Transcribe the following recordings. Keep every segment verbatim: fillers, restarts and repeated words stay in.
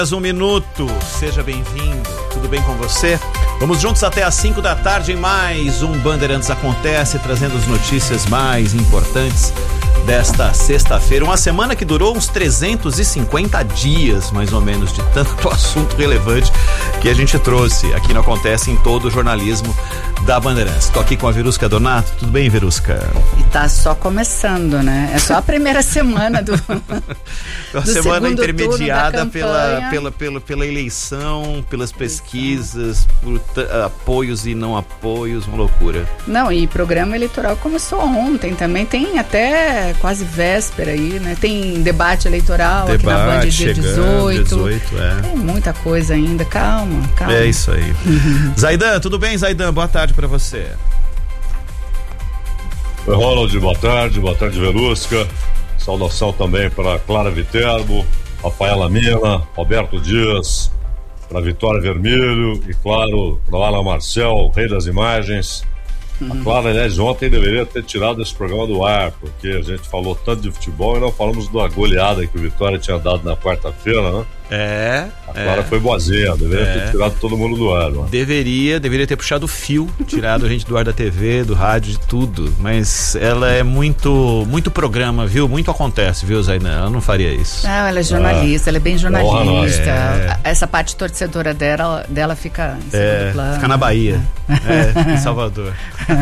Um minuto, seja bem-vindo, tudo bem com você? Vamos juntos até às cinco da tarde em mais um Bandeirantes Acontece, trazendo as notícias mais importantes desta sexta-feira, uma semana que durou uns trezentos e cinquenta dias, mais ou menos, de tanto assunto relevante que a gente trouxe aqui no Acontece em todo o jornalismo da Bandeirantes. Estou aqui com a Verusca Donato, tudo bem, Verusca? E tá só começando, né? É só a primeira semana do, a do semana segundo intermediada turno da pela, pela, pela, pela eleição, pelas pesquisas, por t- apoios e não apoios, uma loucura. Não, e programa eleitoral começou ontem também, tem até quase véspera aí, né? Tem debate eleitoral debate, aqui na Band dia dezoito. dia dezoito, é. Tem muita coisa ainda, calma, calma. É isso aí. Zaidan, tudo bem, Zaidan? Boa tarde pra você. Oi, Ronald, boa tarde, boa tarde, Verusca. Saudação também para Clara Viterbo, Rafaela Mina, Roberto Dias, para Vitória Vermelho e, claro, para Alan Marcel, rei das imagens. A Clara, aliás, ontem deveria ter tirado esse programa do ar, porque a gente falou tanto de futebol e não falamos da goleada que o Vitória tinha dado na quarta-feira, né? É. A Clara é. foi boazinha, deveria É. ter tirado todo mundo do ar, mano. Deveria, deveria ter puxado o fio, tirado a gente do ar da T V, do rádio, de tudo. Mas ela é muito, muito programa, viu? Muito acontece, viu, Zaidan? Ela não faria isso. Não, ela é jornalista, ah, ela é bem jornalista. É. Essa parte torcedora dela, dela fica em segundo É, plano. fica na Bahia, é, em Salvador.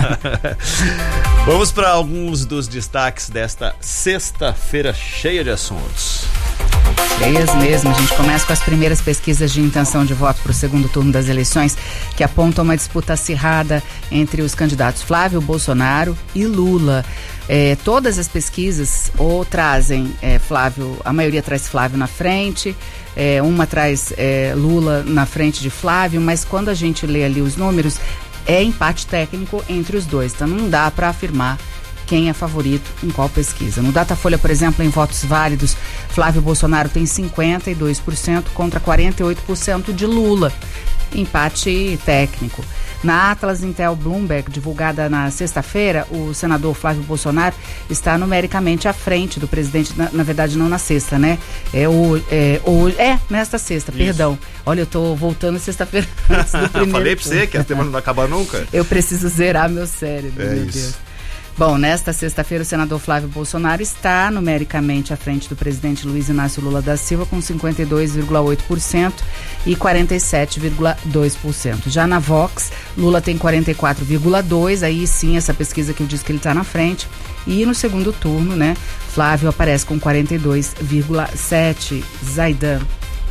Vamos para alguns dos destaques desta sexta-feira cheia de assuntos. Cheias mesmo. A gente começa com as primeiras pesquisas de intenção de voto para o segundo turno das eleições, que apontam uma disputa acirrada entre os candidatos Flávio Bolsonaro e Lula. É, todas as pesquisas ou trazem é, Flávio, a maioria traz Flávio na frente, é, uma traz é, Lula na frente de Flávio, mas quando a gente lê ali os números, é empate técnico entre os dois, então não dá para afirmar quem é favorito em qual pesquisa. No Datafolha, por exemplo, em votos válidos, Flávio Bolsonaro tem cinquenta e dois por cento contra quarenta e oito por cento de Lula. Empate técnico. Na Atlas Intel Bloomberg, divulgada na sexta-feira, o senador Flávio Bolsonaro está numericamente à frente do presidente, na, na verdade não na sexta, né? É, o, é, o, é nesta sexta, Isso. perdão. Olha, eu tô voltando sexta-feira antes do primeiro. Falei pra você que a semana não acaba nunca. Eu preciso zerar meu cérebro, é meu isso. Deus. Bom, nesta sexta-feira o senador Flávio Bolsonaro está numericamente à frente do presidente Luiz Inácio Lula da Silva com cinquenta e dois vírgula oito por cento e quarenta e sete vírgula dois por cento. Já na Vox, Lula tem quarenta e quatro vírgula dois por cento, aí sim essa pesquisa que eu disse que ele está na frente. E no segundo turno, né, Flávio aparece com quarenta e dois vírgula sete por cento. Zaidan.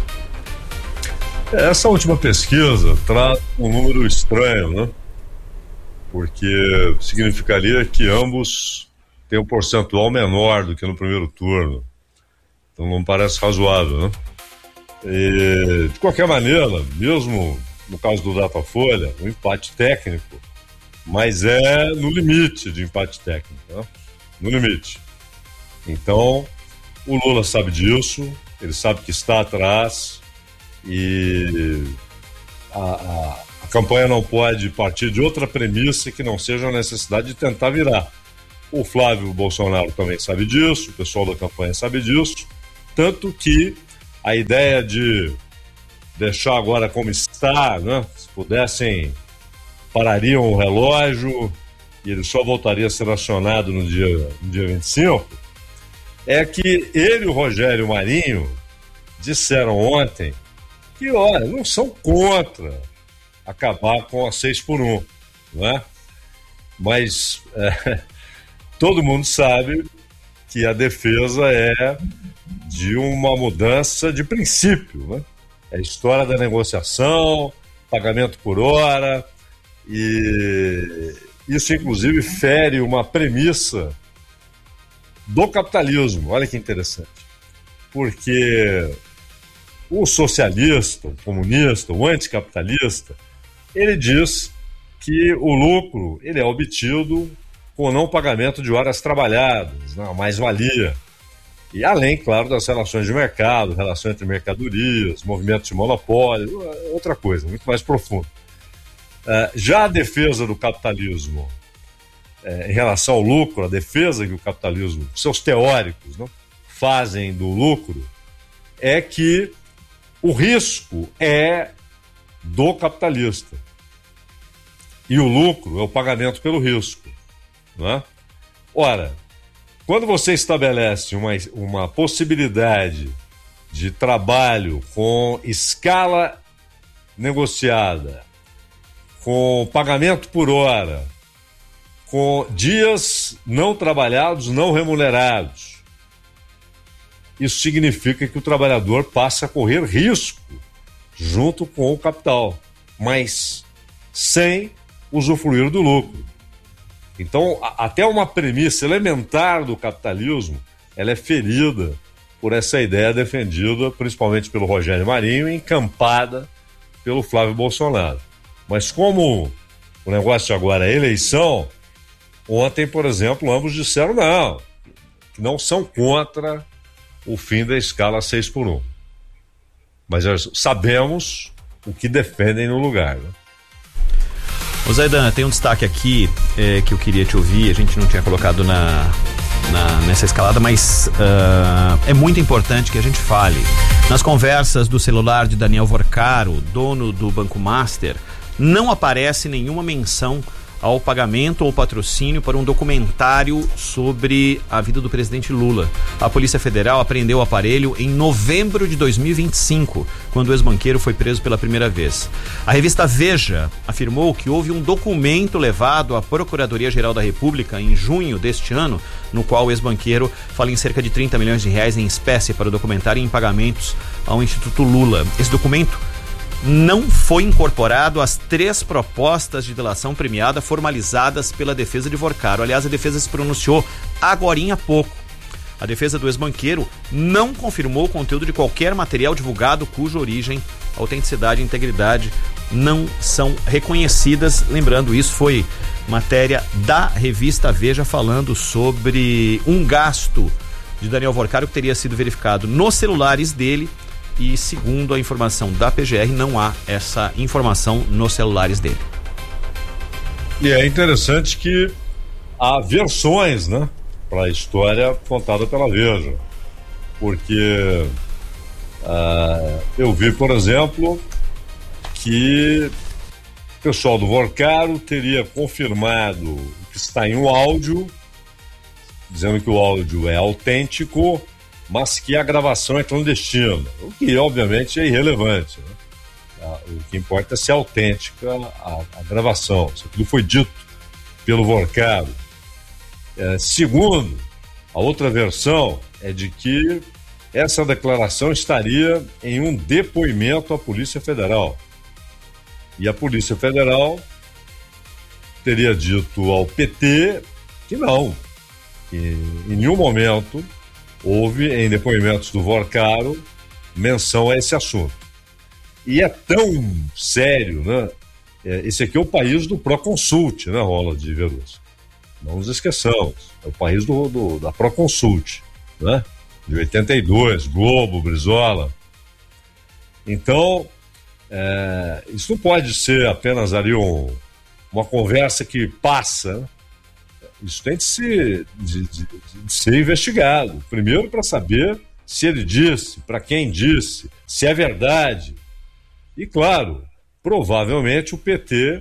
Essa última pesquisa traz um número estranho, né? Porque significaria que ambos têm um percentual menor do que no primeiro turno. Então não parece razoável, né? E, de qualquer maneira, mesmo no caso do Datafolha, um empate técnico, mas é no limite de empate técnico, né? No limite. Então, o Lula sabe disso, ele sabe que está atrás e a... a A campanha não pode partir de outra premissa que não seja a necessidade de tentar virar. O Flávio Bolsonaro também sabe disso, o pessoal da campanha sabe disso, tanto que a ideia de deixar agora como está, né? Se pudessem, parariam o relógio e ele só voltaria a ser acionado no dia, no dia vinte e cinco, é que ele e o Rogério Marinho disseram ontem que, olha, não são contra acabar com a seis por um, não é? Mas é, todo mundo sabe que a defesa é de uma mudança de princípio, né? É a história da negociação, pagamento por hora, e isso inclusive fere uma premissa do capitalismo. Olha que interessante, porque o socialista, o comunista, o anticapitalista, ele diz que o lucro ele é obtido com o não pagamento de horas trabalhadas, né, a mais-valia. E além, claro, das relações de mercado, relação entre mercadorias, movimentos de monopólio, outra coisa, muito mais profundo. Uh, já a defesa do capitalismo, uh, em relação ao lucro, a defesa que o capitalismo, seus teóricos, né, fazem do lucro, é que o risco é do capitalista e o lucro é o pagamento pelo risco, né? Ora, quando você estabelece uma, uma possibilidade de trabalho com escala negociada, com pagamento por hora, com dias não trabalhados, não remunerados, isso significa que o trabalhador passa a correr risco junto com o capital, mas sem usufruir do lucro. Então, a, até uma premissa elementar do capitalismo, ela é ferida por essa ideia defendida principalmente pelo Rogério Marinho e encampada pelo Flávio Bolsonaro. Mas como o negócio agora é eleição, ontem, por exemplo, ambos disseram não, que não são contra o fim da escala seis por um. Mas sabemos o que defendem no lugar, né? Ô Zaidan, tem um destaque aqui é, que eu queria te ouvir, a gente não tinha colocado na, na, nessa escalada, mas uh, é muito importante que a gente fale. Nas conversas do celular de Daniel Vorcaro, dono do Banco Master, não aparece nenhuma menção ao pagamento ou patrocínio para um documentário sobre a vida do presidente Lula. A Polícia Federal apreendeu o aparelho em novembro de dois mil e vinte e cinco, quando o ex-banqueiro foi preso pela primeira vez. A revista Veja afirmou que houve um documento levado à Procuradoria-Geral da República em junho deste ano, no qual o ex-banqueiro fala em cerca de trinta milhões de reais em espécie para o documentário e em pagamentos ao Instituto Lula. Esse documento não foi incorporado às três propostas de delação premiada formalizadas pela defesa de Vorcaro. Aliás, a defesa se pronunciou agorinha há pouco. A defesa do ex-banqueiro não confirmou o conteúdo de qualquer material divulgado cuja origem, autenticidade e integridade não são reconhecidas. Lembrando, isso foi matéria da revista Veja falando sobre um gasto de Daniel Vorcaro que teria sido verificado nos celulares dele. E segundo a informação da P G R, não há essa informação nos celulares dele. E é interessante que há versões, né, para a história contada pela Veja. Porque uh, eu vi, por exemplo, que o pessoal do Vorcaro teria confirmado que está em um áudio, dizendo que o áudio é autêntico, mas que a gravação é clandestina, o que obviamente é irrelevante, né? O que importa é ser autêntica a, a gravação, isso aquilo foi dito pelo Vorcaro. É, segundo, a outra versão é de que essa declaração estaria em um depoimento à Polícia Federal, e a Polícia Federal teria dito ao P T que não, que em nenhum momento houve em depoimentos do Vorcaro menção a esse assunto. E é tão sério, né? É, esse aqui é o país do Proconsult, né, Rola de Veloso? Não nos esqueçamos, é o país do, do, da Proconsult, né? De oitenta e dois, Globo, Brizola. Então, é, isso não pode ser apenas ali um, uma conversa que passa, né? Isso tem de ser, de, de, de ser investigado. Primeiro, para saber se ele disse, para quem disse, se é verdade. E, claro, provavelmente o P T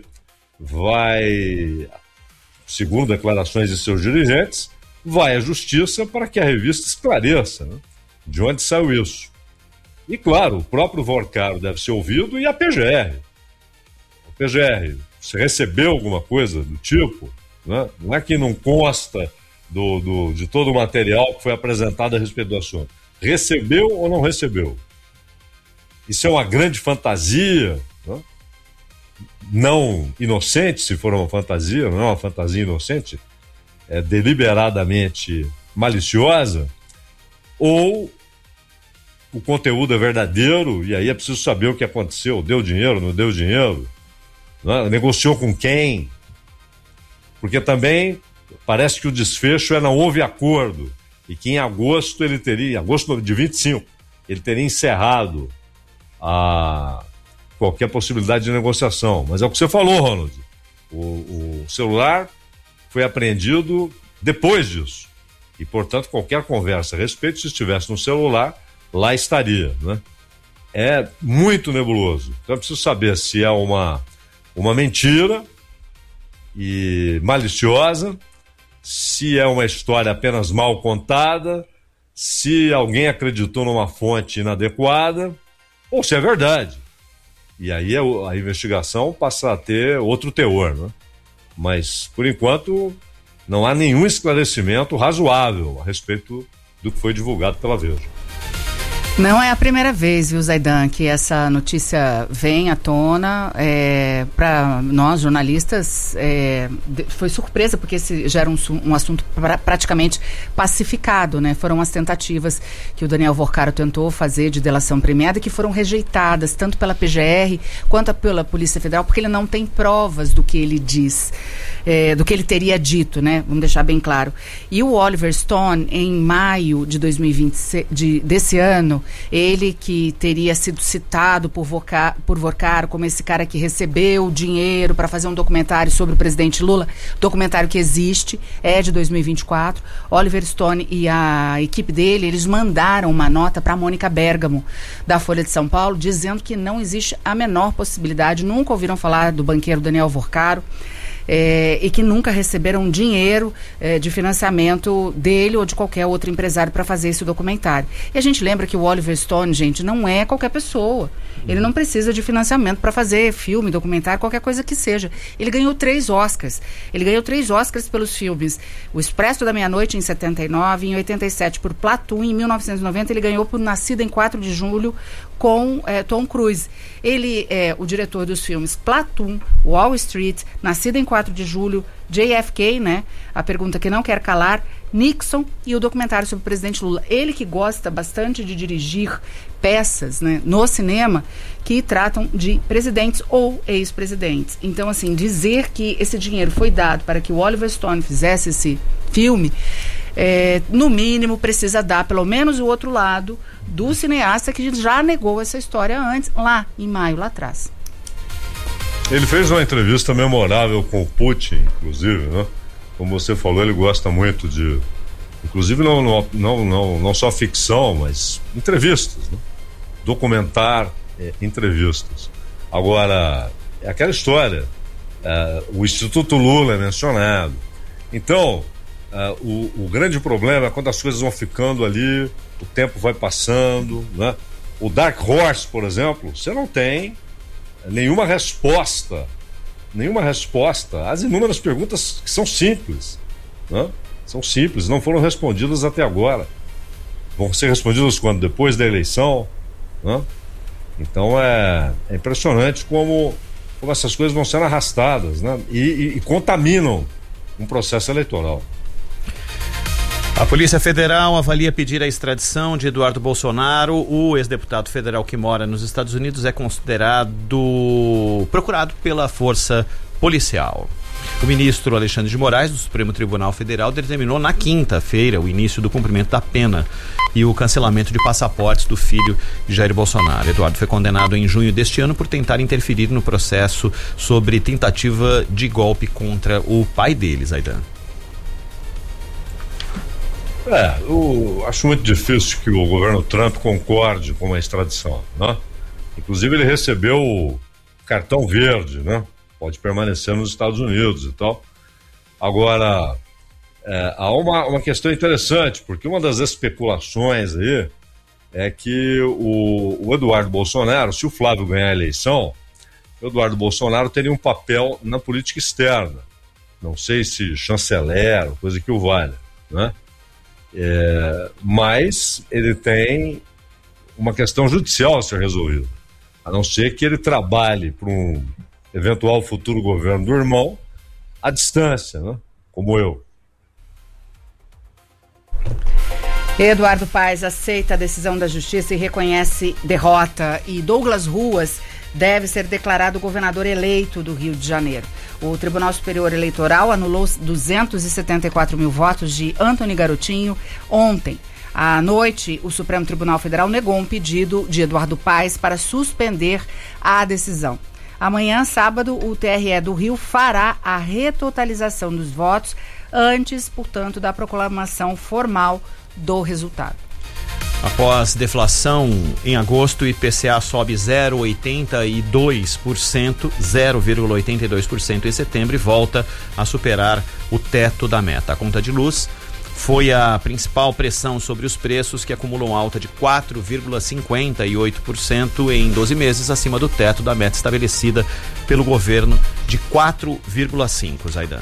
vai, segundo declarações de seus dirigentes, vai à justiça para que a revista esclareça, né, de onde saiu isso. E, claro, o próprio Vorcaro deve ser ouvido e a P G R. A P G R, você recebeu alguma coisa do tipo? Não é que não consta do, do, de todo o material que foi apresentado a respeito do assunto. Recebeu ou não recebeu? Isso é uma grande fantasia, não, não inocente, se for uma fantasia, não é uma fantasia inocente, é deliberadamente maliciosa, ou o conteúdo é verdadeiro e aí é preciso saber o que aconteceu, deu dinheiro, não deu dinheiro, não é? Negociou com quem? Porque também parece que o desfecho é não houve acordo e que em agosto ele teria, em agosto de vinte e cinco, ele teria encerrado a qualquer possibilidade de negociação. Mas é o que você falou, Ronald. O, o celular foi apreendido depois disso. E, portanto, qualquer conversa a respeito, se estivesse no celular, lá estaria, né? é muito nebuloso. Então é preciso saber se é uma, uma mentira e maliciosa, se é uma história apenas mal contada, se alguém acreditou numa fonte inadequada, ou se é verdade. E aí a, a investigação passa a ter outro teor, né? Mas, por enquanto, não há nenhum esclarecimento razoável a respeito do que foi divulgado pela Veja. Não é a primeira vez, viu, Zaidan, que essa notícia vem à tona. É, para nós, jornalistas, é, foi surpresa, porque esse já era um, um assunto pra, praticamente pacificado, né? Foram as tentativas que o Daniel Vorcaro tentou fazer de delação premiada, que foram rejeitadas, tanto pela P G R quanto pela Polícia Federal, porque ele não tem provas do que ele diz, é, do que ele teria dito, né? Vamos deixar bem claro. E o Oliver Stone, em maio de dois mil e vinte, de, desse ano, ele que teria sido citado por, Voca, por Vorcaro como esse cara que recebeu dinheiro para fazer um documentário sobre o presidente Lula, documentário que existe, é de dois mil e vinte e quatro. Oliver Stone e a equipe dele, eles mandaram uma nota para a Mônica Bergamo, da Folha de São Paulo, dizendo que não existe a menor possibilidade, nunca ouviram falar do banqueiro Daniel Vorcaro, É, e que nunca receberam dinheiro é, de financiamento dele ou de qualquer outro empresário para fazer esse documentário. E a gente lembra que o Oliver Stone, gente, não é qualquer pessoa. Ele não precisa de financiamento para fazer filme, documentário, qualquer coisa que seja. Ele ganhou três Oscars. Ele ganhou três Oscars pelos filmes O Expresso da Meia-Noite, em setenta e nove, em oitenta e sete por Platoon, em mil novecentos e noventa ele ganhou por Nascido em quatro de julho, com é, Tom Cruise. Ele é o diretor dos filmes Platoon, Wall Street, Nascido em quatro de julho, J F K, né? A Pergunta que Não Quer Calar, Nixon e o documentário sobre o presidente Lula. Ele que gosta bastante de dirigir peças, né, no cinema que tratam de presidentes ou ex-presidentes. Então, assim, dizer que esse dinheiro foi dado para que o Oliver Stone fizesse esse filme, é, no mínimo precisa dar pelo menos o outro lado do cineasta que já negou essa história antes, lá em maio, lá atrás. Ele fez uma entrevista memorável com o Putin, inclusive, né? Como você falou, ele gosta muito de, inclusive não, não, não, não, não só ficção, mas entrevistas, né? Documentar é, entrevistas. Agora, é aquela história, é, o Instituto Lula é mencionado. Então, é, o, o grande problema é quando as coisas vão ficando ali, o tempo vai passando, né? O Dark Horse, por exemplo, você não tem nenhuma resposta, nenhuma resposta às inúmeras perguntas que são simples, né? São simples, não foram respondidas até agora. Vão ser respondidas quando? Depois da eleição, né? Então é, é impressionante como, como essas coisas vão sendo arrastadas, né? E, e, e contaminam um processo eleitoral. A Polícia Federal avalia pedir a extradição de Eduardo Bolsonaro. O ex-deputado federal que mora nos Estados Unidos é considerado procurado pela Força Policial. O ministro Alexandre de Moraes, do Supremo Tribunal Federal, determinou na quinta-feira o início do cumprimento da pena e o cancelamento de passaportes do filho de Jair Bolsonaro. Eduardo foi condenado em junho deste ano por tentar interferir no processo sobre tentativa de golpe contra o pai dele, Zaidan. É, eu acho muito difícil que o governo Trump concorde com a extradição, né? Inclusive ele recebeu o cartão verde, né? Pode permanecer nos Estados Unidos e tal. Agora, é, há uma, uma questão interessante, porque uma das especulações aí é que o, o Eduardo Bolsonaro, se o Flávio ganhar a eleição, o Eduardo Bolsonaro teria um papel na política externa. Não sei se chanceler, coisa que o valha, né? É, mas ele tem uma questão judicial a ser resolvida, a não ser que ele trabalhe para um eventual futuro governo do irmão à distância, né? Como eu. Eduardo Paes aceita a decisão da Justiça e reconhece derrota, e Douglas Ruas deve ser declarado governador eleito do Rio de Janeiro. O Tribunal Superior Eleitoral anulou duzentos e setenta e quatro mil votos de Antony Garotinho ontem. À noite, o Supremo Tribunal Federal negou um pedido de Eduardo Paes para suspender a decisão. Amanhã, sábado, o T R E do Rio fará a retotalização dos votos antes, portanto, da proclamação formal do resultado. Após deflação em agosto, o I P C A sobe zero vírgula oitenta e dois por cento, zero vírgula oitenta e dois por cento em setembro e volta a superar o teto da meta. A conta de luz foi a principal pressão sobre os preços, que acumulam alta de quatro vírgula cinquenta e oito por cento em doze meses, acima do teto da meta estabelecida pelo governo de quatro vírgula cinco por cento. Zaidan.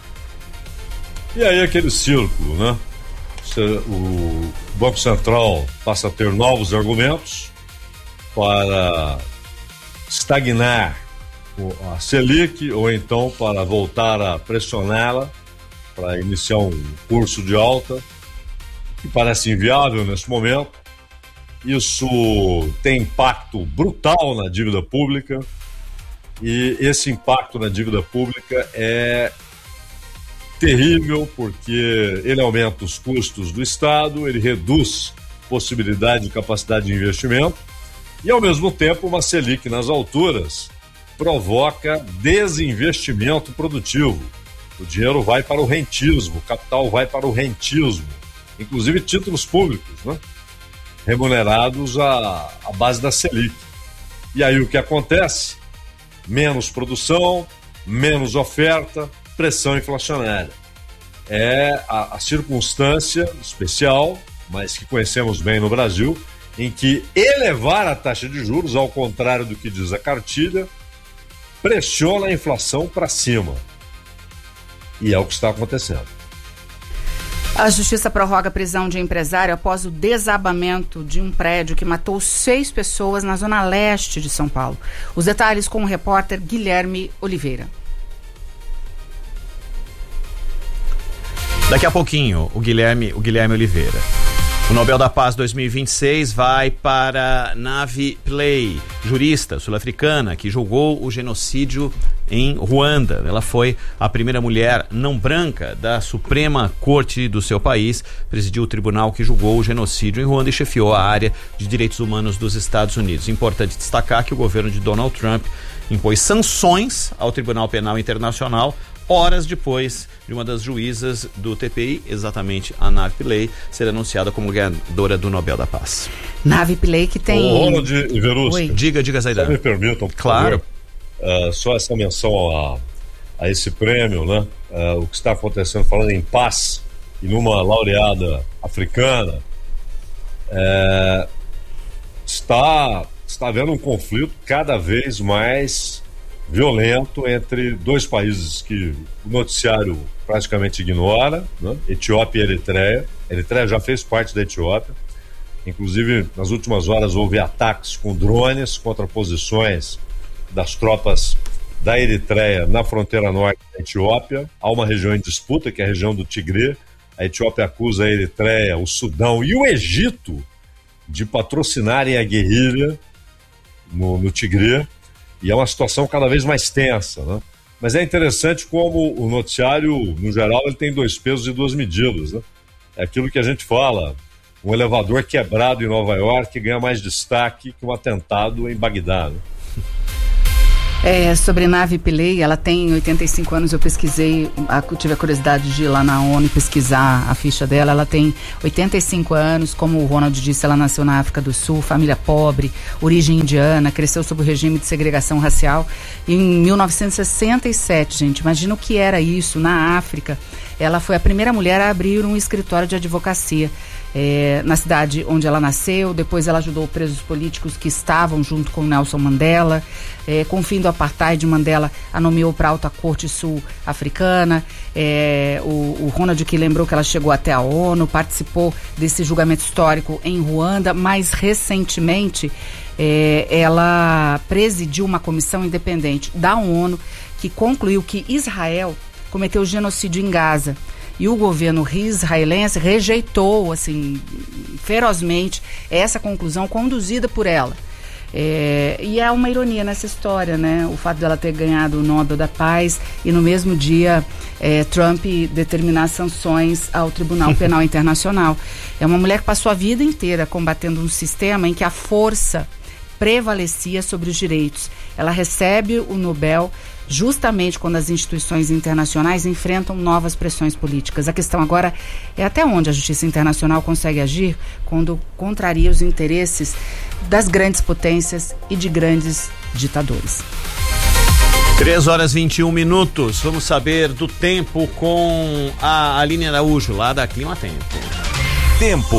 E aí aquele círculo, né? O Banco Central passa a ter novos argumentos para estagnar a Selic ou então para voltar a pressioná-la para iniciar um curso de alta que parece inviável nesse momento. Isso tem impacto brutal na dívida pública e esse impacto na dívida pública é terrível porque ele aumenta os custos do Estado, ele reduz possibilidade de capacidade de investimento e, ao mesmo tempo, uma Selic nas alturas provoca desinvestimento produtivo. O dinheiro vai para o rentismo, o capital vai para o rentismo, inclusive títulos públicos, né? Remunerados à, à base da Selic. E aí o que acontece? Menos produção, menos oferta, pressão inflacionária. É a, a circunstância especial, mas que conhecemos bem no Brasil, em que elevar a taxa de juros, ao contrário do que diz a cartilha, pressiona a inflação para cima. E é o que está acontecendo. A Justiça prorroga a prisão de empresário após o desabamento de um prédio que matou seis pessoas na zona leste de São Paulo. Os detalhes com o repórter Guilherme Oliveira. Daqui a pouquinho, o Guilherme, o Guilherme Oliveira. O Nobel da Paz dois mil e vinte e seis vai para Navi Pillay, jurista sul-africana que julgou o genocídio em Ruanda. Ela foi a primeira mulher não branca da Suprema Corte do seu país, presidiu o tribunal que julgou o genocídio em Ruanda e chefiou a área de direitos humanos dos Estados Unidos. Importante destacar que o governo de Donald Trump impôs sanções ao Tribunal Penal Internacional horas depois de uma das juízas do T P I, exatamente a Navi Pillay, ser anunciada como ganhadora do Nobel da Paz. Navi Pillay que tem... Ô, Ronald e Verusca, diga, diga, Zaidan. Se me permitam, por claro. favor, uh, só essa menção a, a esse prêmio, né? Uh, o que está acontecendo, falando em paz e numa laureada africana, uh, está, está havendo um conflito cada vez mais violento entre dois países que o noticiário praticamente ignora, né? Etiópia e Eritreia. A Eritreia já fez parte da Etiópia. Inclusive, nas últimas horas houve ataques com drones contra posições das tropas da Eritreia na fronteira norte da Etiópia. Há uma região em disputa, que é a região do Tigre. A Etiópia acusa a Eritreia, o Sudão e o Egito de patrocinarem a guerrilha no, no Tigre. E é uma situação cada vez mais tensa, né? Mas é interessante como o noticiário, no geral, ele tem dois pesos e duas medidas, né? É aquilo que a gente fala, um elevador quebrado em Nova York ganha mais destaque que um atentado em Bagdá, né? É, sobre Navi Pillay, ela tem oitenta e cinco anos, eu pesquisei, tive a curiosidade de ir lá na ONU pesquisar a ficha dela. Ela tem oitenta e cinco anos, como o Ronald disse, ela nasceu na África do Sul, família pobre, origem indiana, cresceu sob o regime de segregação racial. E em mil novecentos e sessenta e sete, gente, imagina o que era isso na África. Ela foi a primeira mulher a abrir um escritório de advocacia é, na cidade onde ela nasceu. Depois ela ajudou presos políticos que estavam junto com Nelson Mandela. É, com o fim do apartheid, Mandela a nomeou para a alta corte sul-africana. É, o, o Ronald que lembrou que ela chegou até a ONU, participou desse julgamento histórico em Ruanda. Mais recentemente, é, ela presidiu uma comissão independente da ONU que concluiu que Israel cometeu genocídio em Gaza. E o governo israelense rejeitou, assim, ferozmente essa conclusão conduzida por ela. É, e há uma ironia nessa história, né? O fato dela ter ganhado o Nobel da Paz e no mesmo dia é, Trump determinar sanções ao Tribunal Penal Internacional. É uma mulher que passou a vida inteira combatendo um sistema em que a força prevalecia sobre os direitos. Ela recebe o Nobel justamente quando as instituições internacionais enfrentam novas pressões políticas. A questão agora é até onde a justiça internacional consegue agir quando contraria os interesses das grandes potências e de grandes ditadores. três horas e vinte e um minutos. Vamos saber do tempo com a Aline Araújo, lá da Clima Tempo. Tempo.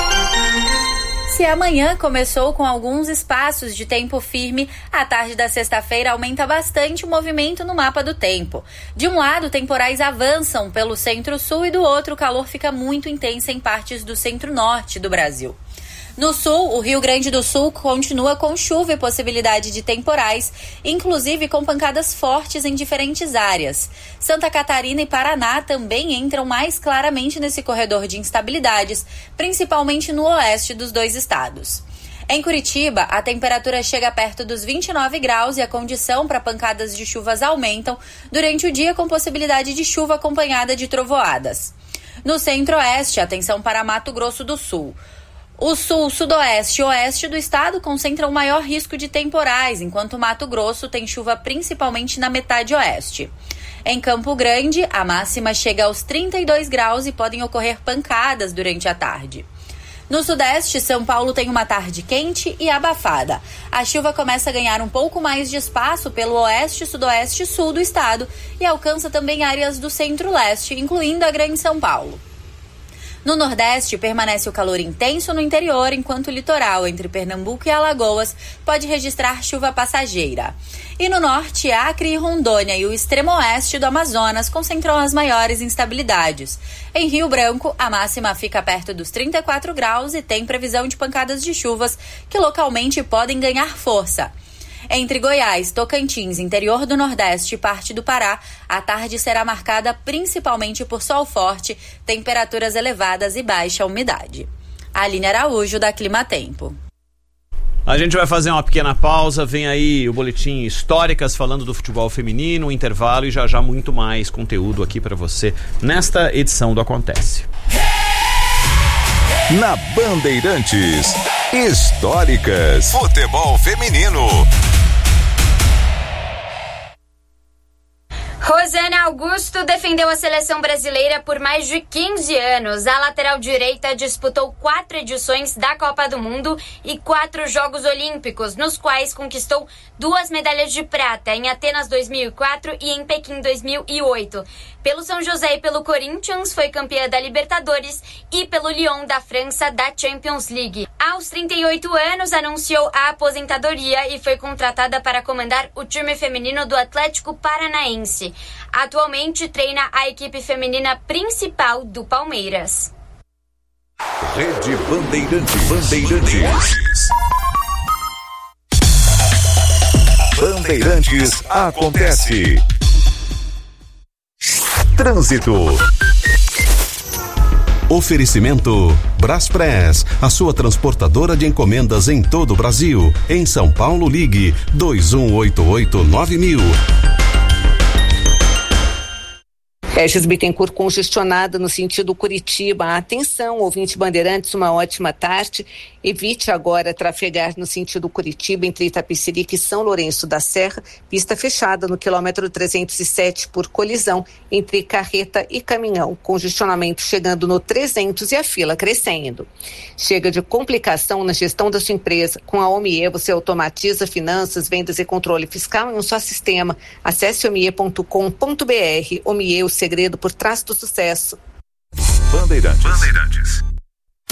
Se amanhã começou com alguns espaços de tempo firme, a tarde da sexta-feira aumenta bastante o movimento no mapa do tempo. De um lado, temporais avançam pelo centro-sul e do outro, o calor fica muito intenso em partes do centro-norte do Brasil. No sul, o Rio Grande do Sul continua com chuva e possibilidade de temporais, inclusive com pancadas fortes em diferentes áreas. Santa Catarina e Paraná também entram mais claramente nesse corredor de instabilidades, principalmente no oeste dos dois estados. Em Curitiba, a temperatura chega perto dos vinte e nove graus e a condição para pancadas de chuvas aumentam durante o dia, com possibilidade de chuva acompanhada de trovoadas. No centro-oeste, atenção para Mato Grosso do Sul. O sul, sudoeste e oeste do estado concentram o maior risco de temporais, enquanto o Mato Grosso tem chuva principalmente na metade oeste. Em Campo Grande, a máxima chega aos trinta e dois graus e podem ocorrer pancadas durante a tarde. No sudeste, São Paulo tem uma tarde quente e abafada. A chuva começa a ganhar um pouco mais de espaço pelo oeste, sudoeste e sul do estado e alcança também áreas do centro-leste, incluindo a Grande São Paulo. No Nordeste, permanece o calor intenso no interior, enquanto o litoral entre Pernambuco e Alagoas pode registrar chuva passageira. E no Norte, Acre e Rondônia e o extremo oeste do Amazonas concentram as maiores instabilidades. Em Rio Branco, a máxima fica perto dos trinta e quatro graus e tem previsão de pancadas de chuvas que localmente podem ganhar força. Entre Goiás, Tocantins, interior do Nordeste e parte do Pará, a tarde será marcada principalmente por sol forte, temperaturas elevadas e baixa umidade. Aline Araújo, da Clima Tempo. A gente vai fazer uma pequena pausa, vem aí o boletim Históricas falando do futebol feminino, um intervalo e já já muito mais conteúdo aqui para você nesta edição do Acontece. Na Bandeirantes, Históricas, futebol feminino. Rosana Augusto defendeu a seleção brasileira por mais de quinze anos. A lateral direita disputou quatro edições da Copa do Mundo e quatro Jogos Olímpicos, nos quais conquistou duas medalhas de prata, em Atenas dois mil e quatro e em Pequim dois mil e oito. Pelo São José e pelo Corinthians, foi campeã da Libertadores e pelo Lyon da França da Champions League. Aos trinta e oito anos, anunciou a aposentadoria e foi contratada para comandar o time feminino do Atlético Paranaense. Atualmente treina a equipe feminina principal do Palmeiras. Rede Bandeirantes. Bandeirantes. Bandeirantes acontece. Trânsito. Oferecimento Braspress, a sua transportadora de encomendas em todo o Brasil. Em São Paulo, ligue dois um oito oito nove mil. Regis Bittencourt congestionada no sentido Curitiba. Atenção, ouvinte Bandeirantes, uma ótima tarde. Evite agora trafegar no sentido Curitiba entre Itapecerica e São Lourenço da Serra. Pista fechada no quilômetro trezentos e sete por colisão entre carreta e caminhão. Congestionamento chegando no trezentos e a fila crescendo. Chega de complicação na gestão da sua empresa. Com a Omie você automatiza finanças, vendas e controle fiscal em um só sistema. Acesse omie ponto com ponto br. Omie, o segredo por trás do sucesso. Bandeirantes. Bandeirantes.